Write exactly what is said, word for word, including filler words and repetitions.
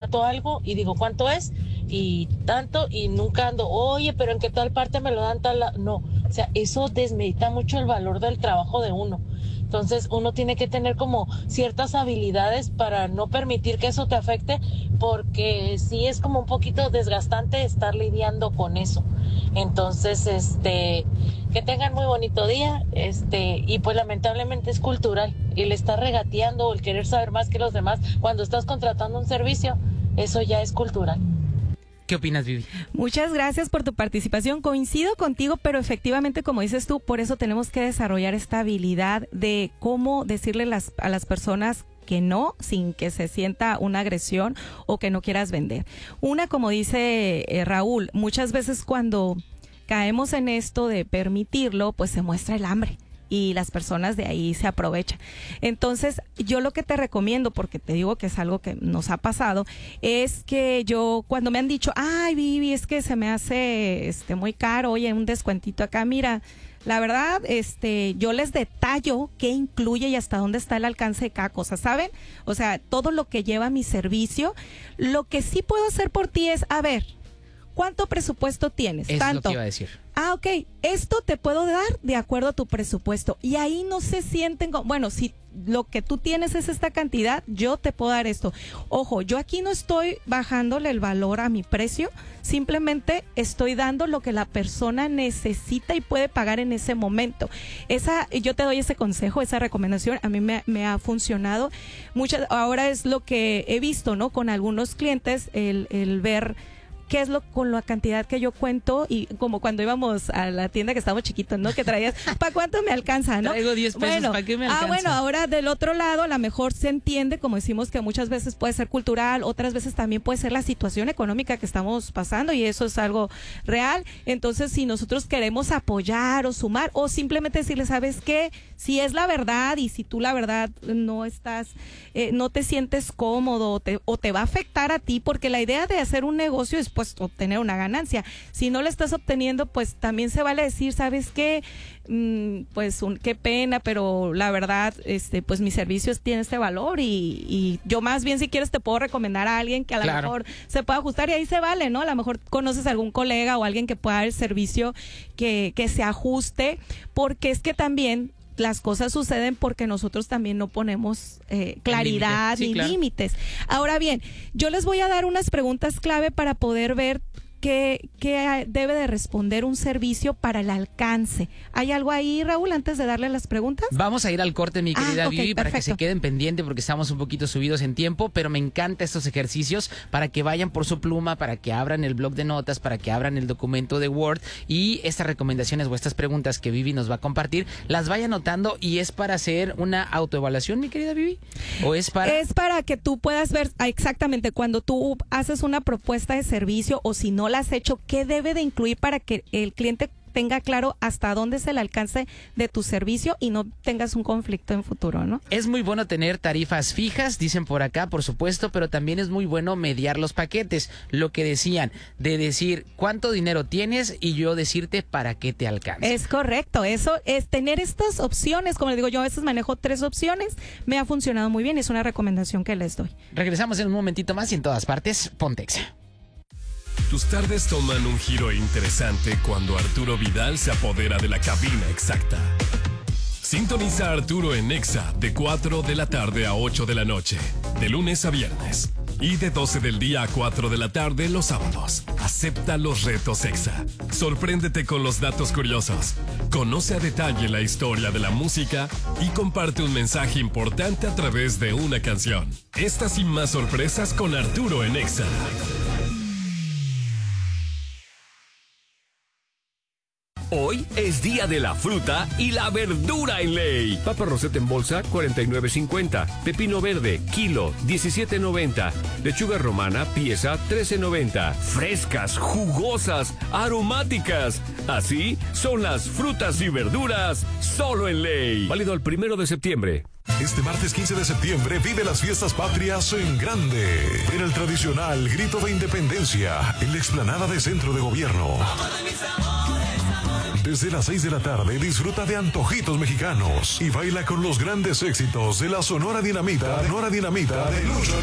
contrato algo y digo, ¿cuánto es? Y tanto, y nunca ando, oye, pero en qué tal parte me lo dan tal... No, o sea, eso desmedita mucho el valor del trabajo de uno. Entonces uno tiene que tener como ciertas habilidades para no permitir que eso te afecte, porque sí es como un poquito desgastante estar lidiando con eso. Entonces, este, que tengan muy bonito día, este, y pues lamentablemente es cultural, el estar regateando o el querer saber más que los demás cuando estás contratando un servicio, eso ya es cultural. ¿Qué opinas, Vivi? Muchas gracias por tu participación. Coincido contigo, pero efectivamente, como dices tú, por eso tenemos que desarrollar esta habilidad de cómo decirle las, a las personas que no, sin que se sienta una agresión o que no quieras vender. Una, como dice eh, Raúl, muchas veces cuando caemos en esto de permitirlo, pues se muestra el hambre. Y las personas de ahí se aprovechan. Entonces, yo lo que te recomiendo, porque te digo que es algo que nos ha pasado, es que yo, cuando me han dicho, ay, Vivi, es que se me hace este muy caro, oye, un descuentito acá, mira, la verdad, este, yo les detallo qué incluye y hasta dónde está el alcance de cada cosa, ¿saben? O sea, todo lo que lleva mi servicio. Lo que sí puedo hacer por ti es, a ver, ¿cuánto presupuesto tienes? Es Tanto. lo que iba a decir. Ah, ok, esto te puedo dar de acuerdo a tu presupuesto. Y ahí no se sienten, como, bueno, si lo que tú tienes es esta cantidad, yo te puedo dar esto. Ojo, yo aquí no estoy bajándole el valor a mi precio, simplemente estoy dando lo que la persona necesita y puede pagar en ese momento. Esa, yo te doy ese consejo, esa recomendación, a mí me, me ha funcionado. Muchas, ahora es lo que he visto, ¿no? Con algunos clientes, el, el ver qué es lo con la cantidad que yo cuento, y como cuando íbamos a la tienda que estábamos chiquitos, ¿no? Que traías, ¿para cuánto me alcanza, no? Traigo diez pesos, bueno, ¿para qué me alcanza? Ah, bueno, ahora del otro lado, a lo mejor se entiende, como decimos, que muchas veces puede ser cultural, otras veces también puede ser la situación económica que estamos pasando, y eso es algo real. Entonces, si nosotros queremos apoyar o sumar, o simplemente decirle, ¿sabes qué? Si es la verdad, y si tú la verdad no estás, eh, no te sientes cómodo, o te, o te va a afectar a ti, porque la idea de hacer un negocio es pues obtener una ganancia. Si no la estás obteniendo, pues también se vale decir, ¿sabes qué? Mm, pues un, qué pena, pero la verdad, este, pues mis servicios tienen este valor, y, y yo más bien, si quieres, te puedo recomendar a alguien que a lo Claro. mejor se pueda ajustar, y ahí se vale, ¿no? A lo mejor conoces a algún colega o alguien que pueda dar el servicio que, que se ajuste, porque es que también las cosas suceden porque nosotros también no ponemos eh, claridad Sí, ni claro. límites. Ahora bien, yo les voy a dar unas preguntas clave para poder ver qué, qué debe de responder un servicio para el alcance. ¿Hay algo ahí, Raúl, antes de darle las preguntas? Vamos a ir al corte, mi querida Ah, ok, Vivi, para que perfecto. se queden pendientes, porque estamos un poquito subidos en tiempo, pero me encantan estos ejercicios para que vayan por su pluma, para que abran el blog de notas, para que abran el documento de Word, y estas recomendaciones o estas preguntas que Vivi nos va a compartir, las vaya anotando, y es para hacer una autoevaluación, mi querida Vivi, o es para... Es para que tú puedas ver ah, exactamente cuando tú haces una propuesta de servicio, o si no la has hecho, qué debe de incluir para que el cliente tenga claro hasta dónde es el alcance de tu servicio y no tengas un conflicto en futuro, ¿no? Es muy bueno tener tarifas fijas, dicen por acá, por supuesto, pero también es muy bueno mediar los paquetes. Lo que decían, de decir cuánto dinero tienes y yo decirte para qué te alcanza. Es correcto, eso es tener estas opciones. Como les digo, yo a veces manejo tres opciones, me ha funcionado muy bien, es una recomendación que les doy. Regresamos en un momentito más, y en todas partes, Pontex. Tus tardes toman un giro interesante cuando Arturo Vidal se apodera de la cabina exacta. Sintoniza a Arturo en Exa de cuatro de la tarde a ocho de la noche, de lunes a viernes. Y de doce del día a cuatro de la tarde los sábados. Acepta los retos Exa. Sorpréndete con los datos curiosos. Conoce a detalle la historia de la música y comparte un mensaje importante a través de una canción. Estas y más sorpresas con Arturo en Exa. Hoy es día de la fruta y la verdura en Ley. Papa roseta en bolsa, cuarenta y nueve cincuenta. Pepino verde, kilo, diecisiete noventa. Lechuga romana, pieza, trece noventa. Frescas, jugosas, aromáticas. Así son las frutas y verduras solo en Ley. Válido el primero de septiembre. Este martes quince de septiembre vive las fiestas patrias en grande. En el tradicional Grito de Independencia, en la explanada de Centro de Gobierno. Desde las seis de la tarde disfruta de antojitos mexicanos y baila con los grandes éxitos de la Sonora Dinamita, Sonora Dinamita de Lucho